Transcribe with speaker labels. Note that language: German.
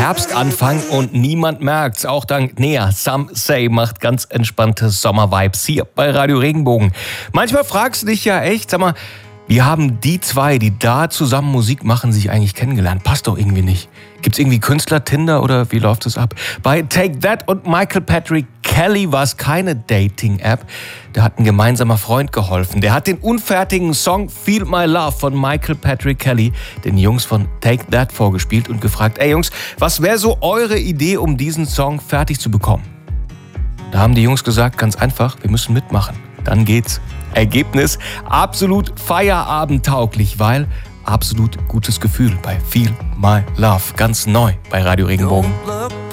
Speaker 1: Herbstanfang und niemand merkt's. Auch dank Nea, Some Say macht ganz entspannte Sommervibes hier bei Radio Regenbogen. Manchmal fragst du dich ja echt, sag mal, wie haben die zwei, die da zusammen Musik machen, sich eigentlich kennengelernt? Passt doch irgendwie nicht. Gibt's irgendwie Künstler-Tinder oder wie läuft es ab? Bei Take That und Michael Patrick Kelly war es keine Dating-App. Da hat ein gemeinsamer Freund geholfen. Der hat den unfertigen Song Feel My Love von Michael Patrick Kelly den Jungs von Take That vorgespielt und gefragt, ey Jungs, was wäre so eure Idee, um diesen Song fertig zu bekommen? Da haben die Jungs gesagt, ganz einfach, wir müssen mitmachen. Dann geht's. Ergebnis absolut feierabendtauglich, weil absolut gutes Gefühl bei Feel My Love. Ganz neu bei Radio Regenbogen.